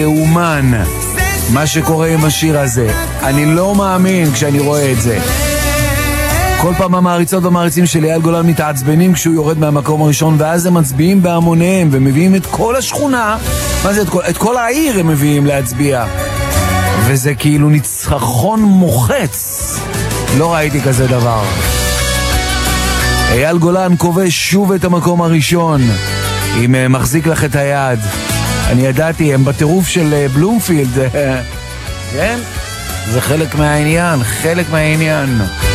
יאומן מה שקורה עם השיר הזה. אני לא מאמין כשאני רואה את זה. כל פעם המעריצות והמעריצים של אייל גולן מתעצבנים כשהוא יורד מהמקום הראשון, ואז הם מצביעים בהמוניהם ומביאים את כל השכונה, מה זה? את כל העיר הם מביאים להצביע, וזה כאילו ניצחון מוחץ. לא ראיתי כזה דבר. אייל גולן כובש שוב את המקום הראשון עם מחזיק לך את היד. אני ידעתי, הם בטירוף של בלומפילד. כן? זה חלק מהעניין, חלק מהעניין.